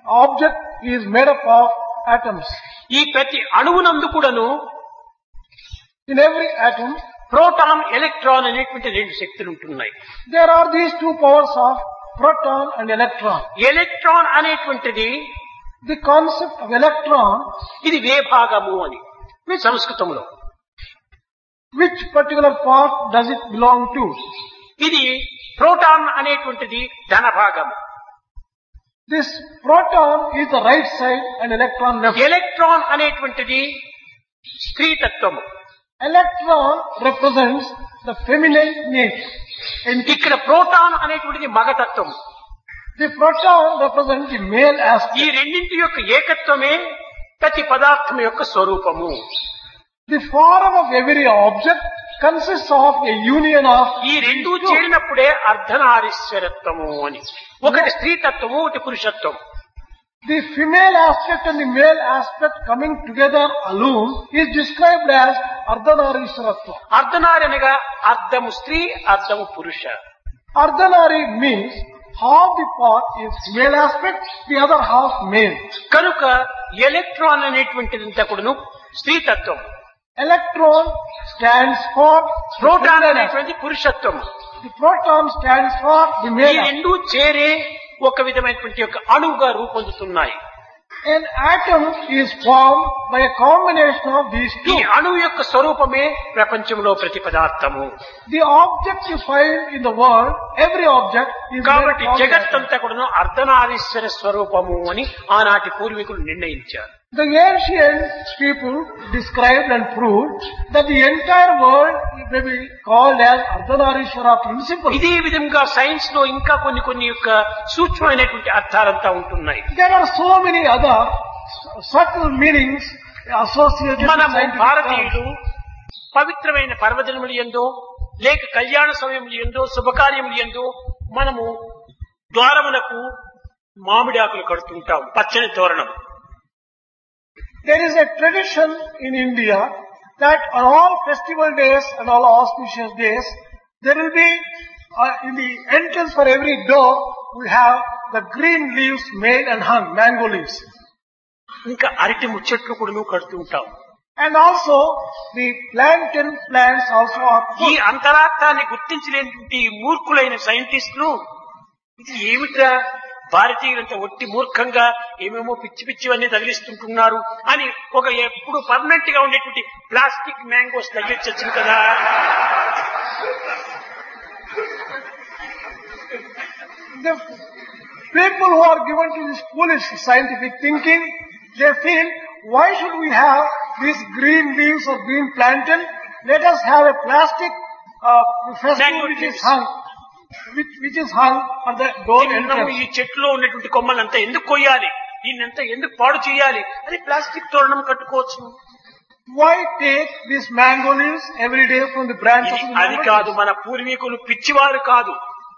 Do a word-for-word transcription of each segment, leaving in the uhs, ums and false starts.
object is made up of atoms. ఈ ప్రతి అణువునందు కూడాను In every atom, proton electron అనేటువంటి రెండు శక్తులు ఉంటున్నాయి. there are these two powers of proton and electron. Electron అనేటువంటిది The concept of electron, ఇది వేభాగము అని సంస్కృతంలో. which particular part does it belong to? ఇది ప్రోటాన్ అనేటువంటిది ధనభాగము. This proton is the right side and electron left. Electron అనేటువంటిది స్త్రీతత్వము. Electron represents the feminine nature. And ఇక్కడ proton అనేటువంటిది మగతత్వం. the proton represents the male aspect. ఈ రెండింటి యొక్క ఏకత్వమే ప్రతి పదార్థం యొక్క స్వరూపము. The form of every object consists of a union of ఈ రెండు చేరినప్పుడే అర్ధనారీశ్వరత్వము అని. ఒకటి స్త్రీతత్వము, ఒకటి పురుషత్వం. the female aspect and the male aspect coming together alone is described as Ardhanarishwaratva. అర్ధనారి అనగా అర్ధము స్త్రీ, అర్ధము పురుష. Ardhanari means half the part is female aspect, the other half male. కనుక ఎలక్ట్రాన్ అనేటువంటిదంతా కూడాను స్త్రీతత్వం. Electron stands for proton feminine అనేటువంటి పురుషత్వం. aspect. The proton stands for the ఈ male aspect. రెండు చేరే ఒక విధమైనటువంటి యొక్క అణువుగా రూపొందుతున్నాయి. An atom is formed by a combination of these ఈ two. అణువు యొక్క స్వరూపమే ప్రపంచంలో ప్రతి పదార్థము. The object you find in the world, every object is కాబట్టి made of atom. జగత్తంతా కూడాను అర్ధనారీశ్వర స్వరూపము అని ఆనాటి పూర్వీకులు నిర్ణయించారు. The ancient people described and proved that the entire world may be called as Ardhanarishwara principle. ఇదే విధంగా సైన్స్ లో ఇంకా కొన్ని కొన్ని యొక్క సూక్ష్మమైనటువంటి అర్థాలంతా ఉంటున్నాయి. There are so many other subtle meanings associated with మనము scientific భారతీయులు terms. పవిత్రమైన పర్వదినములు ఎందో లేక కళ్యాణ సమయములు ఎందో శుభకార్యములు ఎందో మనము ద్వారములకు మామిడి ఆకులు కడుతుంటాం, పచ్చని తోరణం. There is a tradition in India that on all festival days and all auspicious days, there will be, uh, in the entrance for every door, we have the green leaves made and hung, mango leaves. ఇంకా అరటి ముచ్చట్లు కూడా కడుతూ ఉంటాం. And also, the plantain plants also are ఈ put. అంతరార్థాన్ని గుర్తించలేనటువంటి ఈ మూర్ఖులైన సైంటిస్టులు ఇది ఏమిట్రా భారతీయులంతా ఒట్టి మూర్ఖంగా ఏమేమో పిచ్చి పిచ్చివన్నీ తగిలిస్తుంటున్నారు అని ఒక ఎప్పుడు పర్మనెంట్ గా ఉండేటువంటి ప్లాస్టిక్ మ్యాంగోస్ తగిలించచ్చు కదా. The people who are given to this foolish scientific thinking, they feel, why should we have these green leaves or green plantain? Let us have a plastic uh, festival Mango which is leaves. hung, which, which is hung at the door మనము entrance. ఈ చెట్టులో ఉన్నటువంటి కొమ్మలంతా ఎందుకు కొయ్యాలి, దీన్నంతా ఎందుకు పాడు చేయాలి, అది ప్లాస్టిక్ తోరణం కట్టుకోవచ్చు. Why take these mango leaves every day from the branches ఇది of the అది mango కాదు, trees? మన పూర్వీకులు పిచ్చివారు కాదు,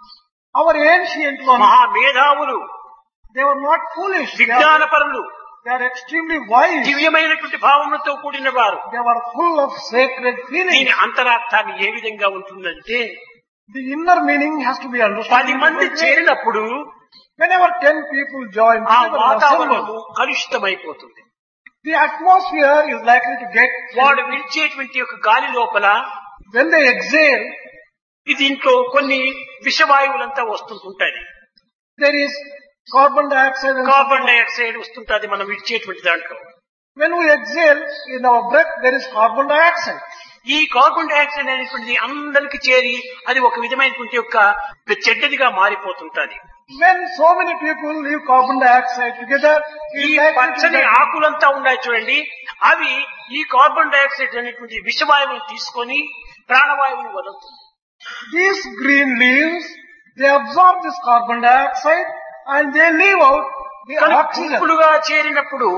Our ancient ones, మహా మేధావులు, they were not foolish. They are, విజ్ఞానపరులు, they are extremely wise. దివ్యమైనటువంటి భావములతో కూడిన వారు. They were full of sacred దీని feelings. అంతరార్థాన్ని ఏ విధంగా ఉంటుందంటే, The inner meaning has to be understood. పది మంది చేరినప్పుడు Whenever ten people join ఆ together and వాతావరణము assemble, కలుషితమైపోతుంది. the atmosphere is likely to get, వాడు విడిచేటువంటి యొక్క గాలి లోపల when they exhale, ఇది ఇంట్లో కొన్ని విషవాయువులంతా వస్తుంటుంటాయి. there is carbon dioxide. And carbon dioxide వస్తుంటుంది మనం విడిచేటువంటి దాంట్లో. when we exhale, in our breath, there is carbon dioxide. ఈ కార్బన్ డైఆక్సైడ్ అనేటువంటిది అందరికి చేరి అది ఒక విధమైనటువంటి యొక్క చెడ్డదిగా మారిపోతుంటది. When so many people leave carbon dioxide together, it ఈ is likely to పచ్చని get, ఆకులంతా ఉన్నాయి చూడండి, అవి ఈ కార్బన్ డైఆక్సైడ్ అనేటువంటి విషవాయువును తీసుకొని ప్రాణవాయువుని వదులుతుంది. these green leaves, they absorb this carbon dioxide and they leave out the కనుక oxygen. గుంపులుగా చేరినప్పుడు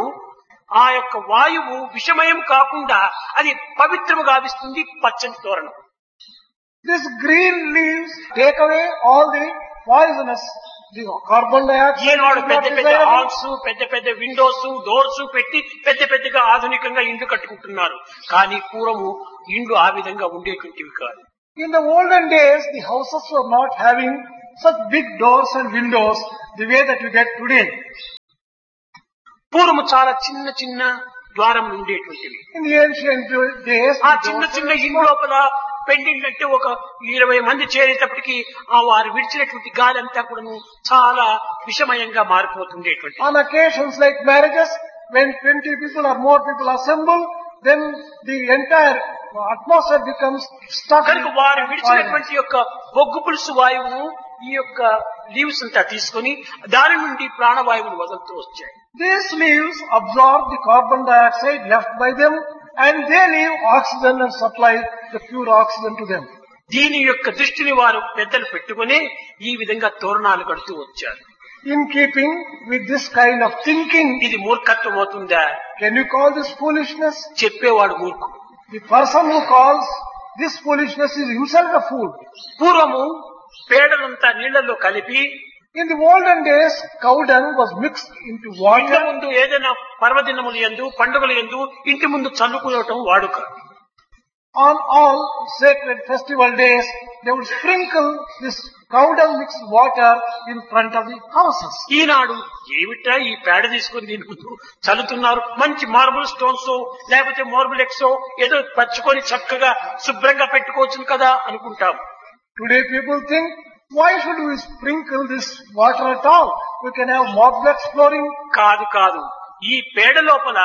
ఆ యొక్క వాయువు విషమయం కాకుండా అది పవిత్రము గావిస్తుంది పచ్చని తోరణం. These green leaves take away all the poisonous, the carbon dioxide. Eenadu is పెద్ద not పెద్ద desirable. హాల్స్, పెద్ద పెద్ద విండోస్, డోర్స్ పెట్టి పెద్ద పెద్దగా ఆధునికంగా ఇండ్లు కట్టుకుంటున్నారు. కానీ పూర్వము ఇండ్లు ఆ విధంగా ఉండేటువంటివి కాదు. In the olden days, the houses were not having such big doors and windows the way that you get today. పూర్వము చాలా చిన్న చిన్న ద్వారం ఉండేటువంటివి. In the ancient days, ఆ చిన్న చిన్న ఇంటి లోపల పెండిందంటే ఒక ఇరవై మంది చేరేటప్పటికి ఆ వారు విడిచినటువంటి గాలి అంతా కూడాను చాలా విషమయంగా మారిపోతుండేటువంటి. on occasions like marriages, when twenty people or more people assemble, then the entire atmosphere becomes stuck. కనుక వారు విడిచినటువంటి యొక్క బొగ్గు పులుసు వాయువును ఈ యొక్క లీవ్స్ అంతా తీసుకొని దాని నుండి ప్రాణవాయువును వదులుతూ వచ్చాయి. These leaves absorb the carbon dioxide left by them, and they leave oxygen and supply the pure oxygen to them. దీని యొక్క దృష్టిని వారు పెద్దలు పెట్టుకుని ఈ విధంగా తోరణాలు కడుతూ వచ్చారు. In keeping with this kind of thinking, ఇది మూర్ఖత్వం అవుతుందా? can you call this foolishness? చెప్పేవాడు మూర్ఖుడు. The person who calls this foolishness is himself a fool. పూర్వము పేడలంతా నీళ్లలో కలిపి In the olden days, cow dung was mixed into ఇంటి water. ముందు ఏదైనా పర్వదినములు యందు పండుగల యందు ఇంటి ముందు చల్లుకోవటం వాడుక. On all sacred festival days, they would sprinkle this cow dung mixed water in front of the houses. ఈనాడు ఏమిటా ఈ పేడ తీసుకొని దీని ముందు చల్లుతున్నారు, మంచి మార్బుల్ స్టోన్స్ లేకపోతే మార్బుల్ ఎక్సో ఏదో పచ్చుకొని చక్కగా శుభ్రంగా పెట్టుకోవచ్చు కదా అనుకుంటాం. Today people think, why should we sprinkle this water at all? We can have marble flooring. కాదు కాదు, ఈ పేడ లోపల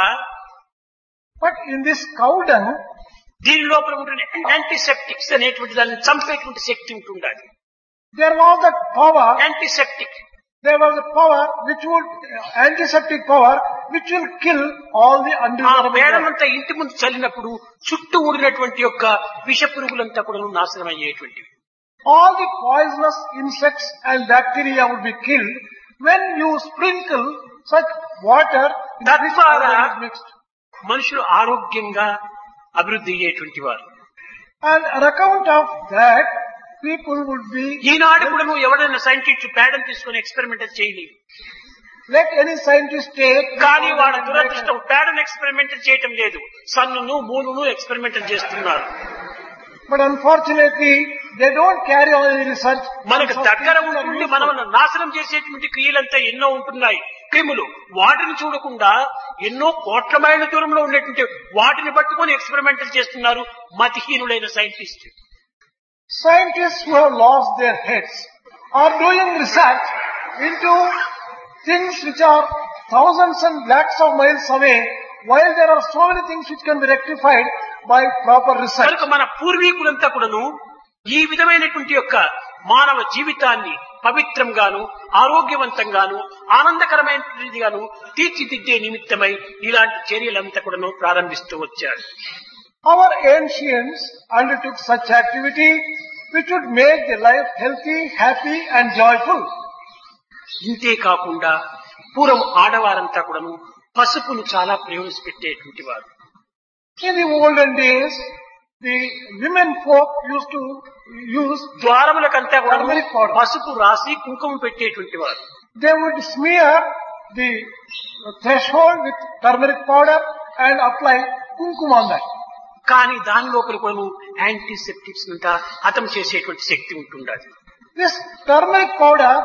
But in this cow dung, దీని లోపల ఉంటున్న యాంటీసెప్టిక్స్ అనేటువంటి దాన్ని చంపేటువంటి శక్తి ఉంటుండాలి. there was that power, antiseptic there was a power which would, antiseptic power, which will kill all the ఆ undesirable germs. పేడమంతా ఇంటి ముందు చల్లినప్పుడు చుట్టూ ఊడినటువంటి యొక్క విష పురుగులంతా కూడా నాశనం అయ్యేటువంటివి. All the poisonous insects and bacteria would be killed when you sprinkle such water in which తద్వారా powder is mixed. మనుషులు ఆరోగ్యంగా అభివృద్ధి అయ్యేటువంటి వారు. And on account of that, people would be, ఈనాడు కూడా నువ్వు ఎవరైనా సైంటిస్ట్ పేడను తీసుకొని ఎక్స్పెరిమెంట్ చేయలేదు. let any scientist take, కానీ వాళ్ళ దురదృష్టం పేడను ఎక్స్పెరిమెంట్ చేయటం లేదు, సన్నును మూనును ఎక్స్పెరిమెంట్ చేస్తున్నారు. but unfortunately, they don't carry on any research. మనకు దగ్గర ఉంటుండి మనల్ని నాశనం చేసేటువంటి క్రియలంతా ఎన్నో ఉంటున్నాయి. క్రిములు వాటిని చూడకుండా ఎన్నో కోట్ల మైళ్ళ దూరంలో ఉండేటువంటి వాటిని పట్టుకొని ఎక్స్పెరిమెంటల్ చేస్తున్నారు మతిహీనులైన scientist. Scientists who have lost their heads are doing research into things which are thousands and lakhs of miles away, while there are so many things which can be rectified by proper research. కనుక మన పూర్వీకులంతా కూడాను ఈ విధమైనటువంటి యొక్క మానవ జీవితాన్ని పవిత్రంగాను ఆరోగ్యవంతంగాను ఆనందకరమైనదిగాను తీర్చిదిద్దే నిమిత్తమై ఇలాంటి చర్యలంతా కూడాను ప్రారంభిస్తూ వచ్చారు. Our ancients undertook such activity which would make their life healthy, happy and joyful. ఇంతే కాకుండా పూర్వం ఆడవారంతా కూడాను పసుపును చాలా ప్రయోజనపెట్టేటువంటి వారు. In the olden days, the women folk used to use, ద్వారములకంతా కూడా Turmeric powder. పసుపు రాసి కుంకుమ పెట్టేటువంటి వారు. they would smear the threshold with turmeric powder and apply kumkum on that. కానీ దాని లోపల కూడా యాంటీసెప్టిక్స్ అంతా హతం చేసేటువంటి శక్తి ఉంటుండాలి. This turmeric powder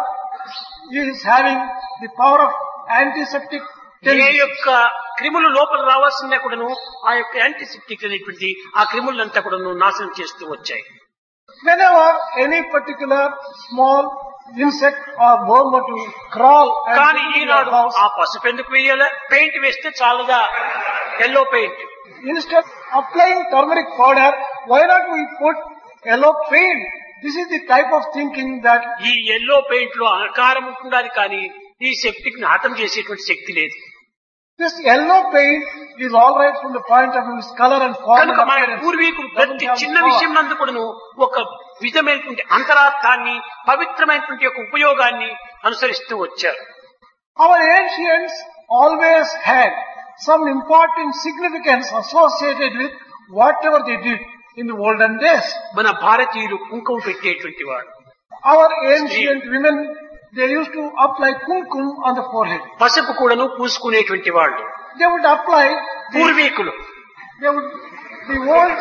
is having the power of antiseptic A tendency. యొక్క క్రిములు లోపల రావాల్సిందే కూడాను ఆ యొక్క యాంటీసెప్టిక్ అనేటువంటి ఆ క్రిములంతా కూడాను నాశనం చేస్తూ వచ్చాయి. Whenever any particular small insect or worm were to crawl and కానీ get into Eenadu your house, ఆ పసుపు ఎందుకు వేయాల? పెయింట్ వేస్తే చాలుదా? Yellow paint. instead of applying turmeric powder, why not we put yellow paint? This is the type of thinking that ఈ yellow paint లో ఆకారం ఉంటుండాలి కానీ ఈ సెప్టిక్ ని హతం చేసేటువంటి శక్తి లేదు. this yellow paint is all right from the point of view of its color and form and కనుక మన appearance. పూర్వీకులు Doesn't ప్రతి have చిన్న power. విషయం నందు కూడాను ఒక విధమైనటువంటి అంతరార్థాన్ని పవిత్రమైనటువంటి ఒక ఉపయోగాన్ని అనుసరిస్తూ వచ్చారు. Our ancients always had some important significance associated with whatever they did in the olden days. మన భారతీయులు కుంకుమ పెట్టేటువంటి వాడు. Our ancient women, they used to apply kumkum on the forehead. పసుపు కూడాను పూసుకునేటువంటి వాళ్ళు They would apply the, పూర్వీకులు. they would, the old,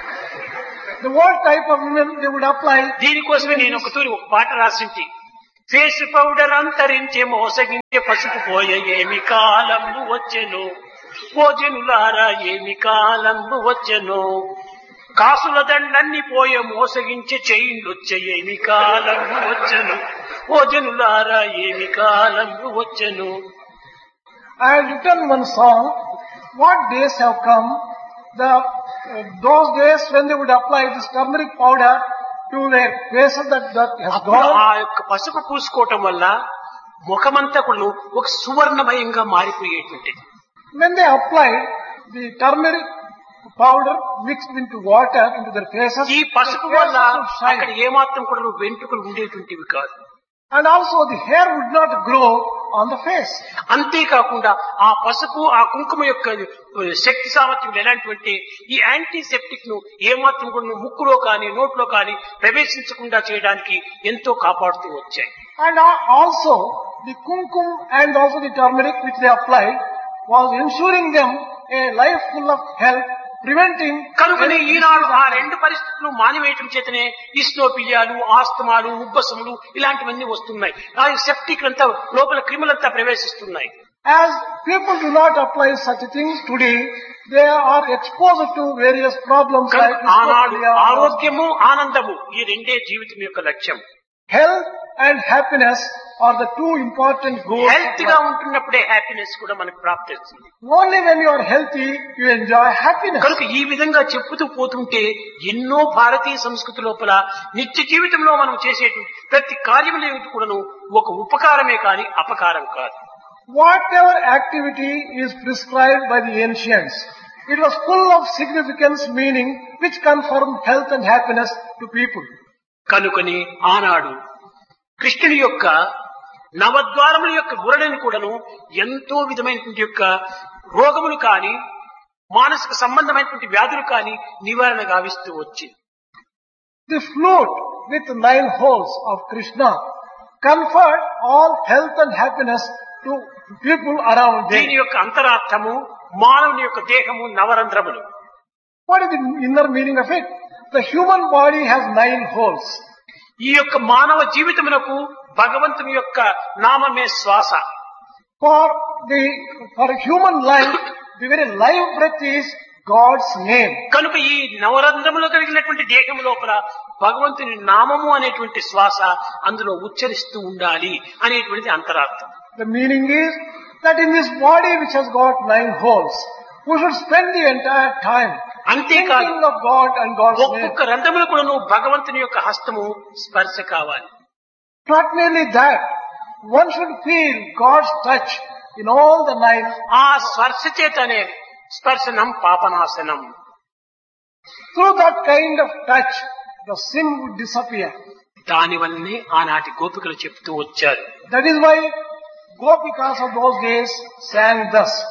the old type of women, they would apply. దీనికోసమే నేను ఒక తూరి ఒక పాట రాసింటి. ఫేస్ పౌడర్ అంతరించే మోసగించే పసుపు పోయే ఏమి కాలంబు వచ్చెను, ఓ జనులారా ఏమి కాలంబు వచ్చెను. కాసుల దండన్ని పోయే మోసగించే చైన్లొచ్చే ఏమి కాలంబు వచ్చెను, ఓ జనులారా ఏమి కాలంబు వచ్చెను. I have written one song, what days have come, the uh, those days when they would apply this turmeric powder to their faces that, that has అప్పుడు gone. ఆ యొక్క పసుపు పూసుకోవటం వల్ల ముఖమంతా కూడా ఒక సువర్ణమయంగా మారిపోయేటువంటిది. When they applied the turmeric powder mixed into water into their faces, ఈ పసుపు their వల్ల faces would shine. అక్కడ ఏమాత్రం కూడా వెంట్రుకలు ఉండేటువంటివి కాదు. And also the hair would not grow on the face. అంతేకాకుండా ఆ పసుపు ఆ కుంకుమ యొక్క శక్తి సామర్థ్యం ఎలాంటివంటే ఈ యాంటీసెప్టిక్ ను ఏమాత్రం కూడా ముక్కులో కానీ నోట్లో కానీ ప్రవేశించకుండా చేయడానికి ఎంతో కాపాడుతూ వచ్చాయి. And also the kumkum and also the turmeric which they applied was ensuring them a life full of health, preventing. కనుకనే ఈనాడు ఆ రెండు పరిస్థితులు మానివేయటం చేతనే ఇస్నోపియాలు, ఆస్తమాలు, ఉబ్బసములు ఇలాంటివన్నీ వస్తున్నాయి. ఆ సెప్టిక్ అంతా లోపల క్రిములంతా ప్రవేశిస్తున్నాయి. As people do not apply such things today, they are exposed to various problems like ఆనాడు dyspepsia. ఆరోగ్యము ఆనందము ఈ రెండే జీవితం యొక్క లక్ష్యం. Health and happiness are the two important goals. Health గా ఉంటున్నప్పుడే హ్యాపీనెస్ కూడా మనకు ప్రాప్తిస్తుంది. Only when you are healthy, you enjoy happiness. కనుక ఈ విధంగా చెప్పుతూ పోతుంటే ఎన్నో భారతీయ సంస్కృతి లోపల నిత్య జీవితంలో మనం చేసేటువంటి ప్రతి కార్యములు ఏమిటి కూడాను ఒక ఉపకారమే కాని అపకారం కాదు. Whatever activity is prescribed by the ancients, it was full of significance, meaning, which confirmed health and happiness to people. కనుకని ఆనాడు కృష్ణుని యొక్క నవద్వారముల యొక్క గురడని కూడాను ఎంతో విధమైనటువంటి యొక్క రోగములు కాని మానసిక సంబంధమైనటువంటి వ్యాధులు కాని నివారణ గావిస్తూ వచ్చింది. The flute with nine holes of Krishna conferred all health and happiness to people around them. దీని యొక్క అంతరార్థము మానవుని యొక్క దేహము నవరంధ్రములు. What is the inner meaning of it? The human body has nine holes. ఈ యొక్క మానవ జీవితమునకు భగవంతుని యొక్క నామమే శ్వాస. For the for human life, the very life breath is God's name. కనుక ఈ నవరంధ్రములో కలిగినటువంటి దేహము లోపల భగవంతుని నామము అనేటువంటి శ్వాస అందులో ఉచ్చరిస్తూ ఉండాలి అనేటువంటిది అంతరార్థం. The meaning is that in this body which has got nine holes, we should spend the entire time అంతేకాదు thinking of God and God's name. ఒక్కొక్క రంధ్రములు కూడా భగవంతుని యొక్క హస్తము స్పర్శ కావాలి. Not merely that, one should feel God's touch in all the nine. ఆ స్పర్శ చేతనే స్పర్శనం పాపనాశనం. Through that kind of touch, the sin would disappear. దానివల్లనే ఆనాటి గోపికలు చెప్తూ వచ్చారు. That is why Gopikas of those days sang thus.